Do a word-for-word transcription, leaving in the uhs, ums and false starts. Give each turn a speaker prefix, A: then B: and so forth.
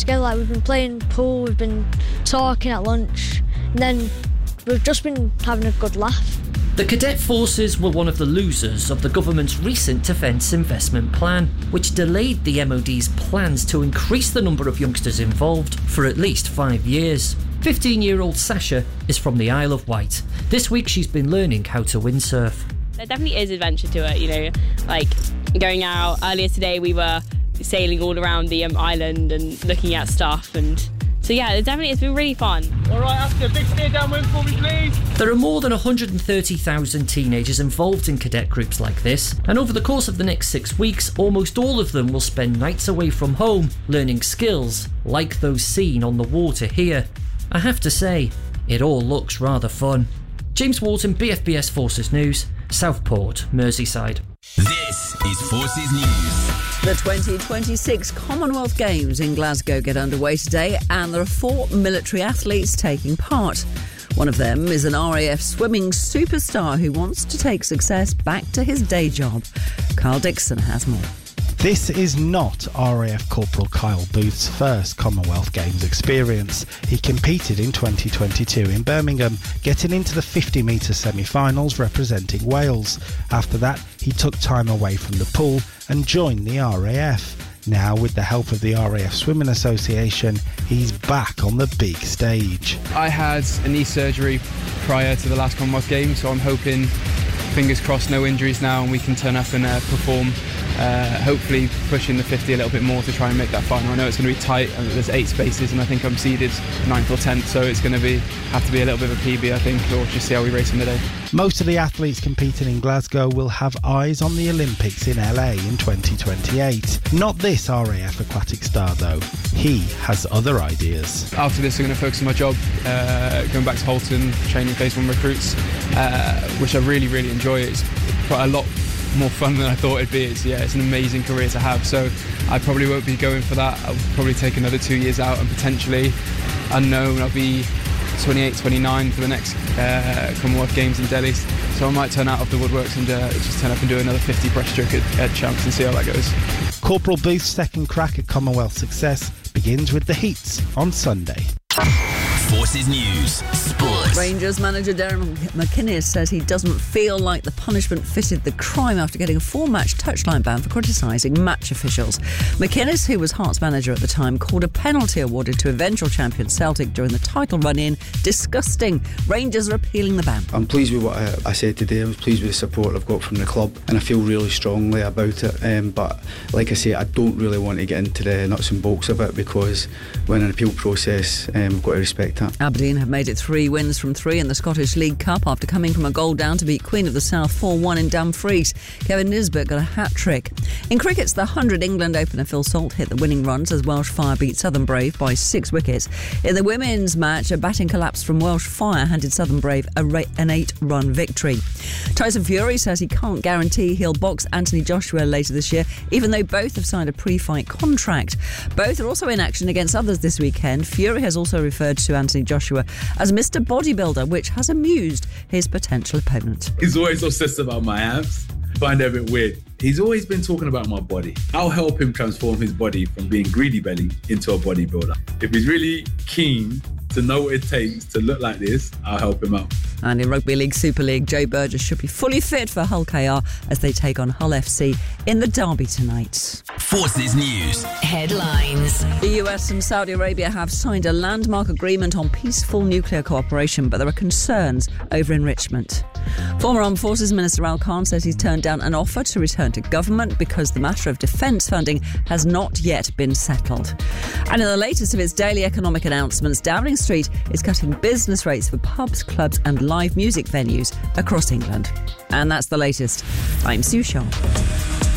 A: together. Like, we've been playing pool, we've been talking at lunch, and then we've just been having a good laugh.
B: The Cadet Forces were one of the losers of the government's recent Defence Investment Plan, which delayed the M O D's plans to increase the number of youngsters involved for at least five years. fifteen-year-old Sasha is from the Isle of Wight. This week she's been learning how to windsurf.
C: There definitely is adventure to it, you know, like going out. Earlier today we were sailing all around the um, island and looking at stuff, and so yeah, it definitely, it's been really fun.
D: Alright, Oscar, big steer downwind for me please.
B: There are more than one hundred thirty thousand teenagers involved in cadet groups like this, and over the course of the next six weeks, almost all of them will spend nights away from home learning skills like those seen on the water here. I have to say, it all looks rather fun. James Walton, B F B S Forces News, Southport, Merseyside.
E: This is Forces News.
F: The twenty twenty-six Commonwealth Games in Glasgow get underway today, and there are four military athletes taking part. One of them is an R A F swimming superstar who wants to take success back to his day job. Carl Dixon has more.
G: This is not R A F Corporal Kyle Booth's first Commonwealth Games experience. He competed in twenty twenty-two in Birmingham, getting into the fifty metre semi-finals representing Wales. After that, he took time away from the pool and joined the R A F. Now, with the help of the R A F Swimming Association, he's back on the big stage.
H: I had a knee surgery prior to the last Commonwealth Games, so I'm hoping, fingers crossed, no injuries now, and we can turn up and uh, perform. Uh, hopefully pushing the fifty a little bit more to try and make that final. I know it's going to be tight, and there's eight spaces, and I think I'm seeded ninth or tenth, so it's going to be have to be a little bit of a P B, I think, or just see how we race in the day.
G: Most of the athletes competing in Glasgow will have eyes on the Olympics in L A in twenty twenty-eight. Not this R A F aquatic star, though. He has other ideas.
H: After this, I'm going to focus on my job, uh, going back to Halton, training phase one recruits, uh, which I really, really enjoy. It's quite a lot more fun than I thought it'd be. It's, yeah, it's an amazing career to have, so I probably won't be going for that. I'll probably take another two years out, and potentially, unknown, I'll be twenty-eight, twenty-nine for the next uh, Commonwealth Games in Delhi, so I might turn out of the woodworks and uh, just turn up and do another fifty breaststroke at, at Champs and see how that goes.
G: Corporal Booth's second crack at Commonwealth success begins with the heats on Sunday.
E: Forces News Sport.
F: Rangers manager Darren McInnes says he doesn't feel like the punishment fitted the crime after getting a four-match touchline ban for criticising match officials. McInnes, who was Hearts manager at the time, called a penalty awarded to eventual champion Celtic during the title run-in disgusting. Rangers are appealing the ban.
I: I'm pleased with what I, I said today. I was pleased with the support I've got from the club, and I feel really strongly about it. Um, but like I say, I don't really want to get into the nuts and bolts of it, because when an appeal process, um, we've got to respect that.
F: Aberdeen have made it three wins from three in the Scottish League Cup after coming from a goal down to beat Queen of the South four one in Dumfries. Kevin Nisbet got a hat-trick. In cricket's the one hundred England opener Phil Salt hit the winning runs as Welsh Fire beat Southern Brave by six wickets. In the women's match, a batting collapse from Welsh Fire handed Southern Brave a ra- an eight-run victory. Tyson Fury says he can't guarantee he'll box Anthony Joshua later this year, even though both have signed a pre-fight contract. Both are also in action against others this weekend. Fury has also referred to Anthony Joshua as Mister Bodybuilder, which has amused his potential opponent.
J: He's always obsessed about my abs. I find it a bit weird. He's always been talking about my body. I'll help him transform his body from being greedy belly into a bodybuilder. If he's really keen to know what it takes to look like this, I'll help him out.
F: And in Rugby League Super League, Joe Burgess should be fully fit for Hull K R as they take on Hull F C in the derby tonight.
E: Forces News
K: Headlines.
F: The U S and Saudi Arabia have signed a landmark agreement on peaceful nuclear cooperation, but there are concerns over enrichment. Former Armed Forces Minister Al Khan says he's turned down an offer to return to government because the matter of defence funding has not yet been settled. And in the latest of its daily economic announcements, Downing Street is cutting business rates for pubs, clubs and live music venues across England. And that's the latest. I'm Sue Shaw.